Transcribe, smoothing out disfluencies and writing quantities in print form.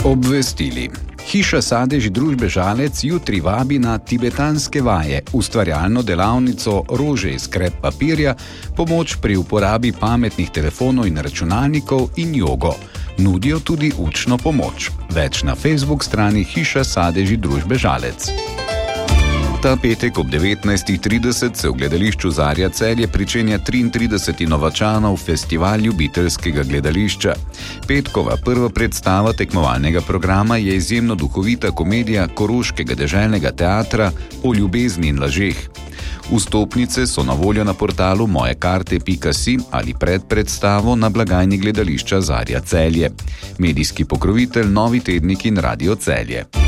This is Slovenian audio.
Obvestili. Hiša Sadeži družbe Žalec jutri vabi na tibetanske vaje, ustvarjalno delavnico rože iz krep papirja, pomoč pri uporabi pametnih telefonov in računalnikov in jogo. Nudijo tudi učno pomoč. Več na Facebook strani Hiša Sadeži družbe Žalec. Ta petek ob 19:30 se v gledališču Zarja Celje pričenja 33. Novačanov festival ljubiteljskega gledališča. Petkova prva predstava tekmovalnega programa je izjemno duhovita komedija Koroškega deželnega teatra O ljubezni in lažeh. Vstopnice so na voljo na portalu mojekarte.si ali pred predstavo na blagajni gledališča Zarja Celje. Medijski pokrovitelj Novi tednik in Radio Celje.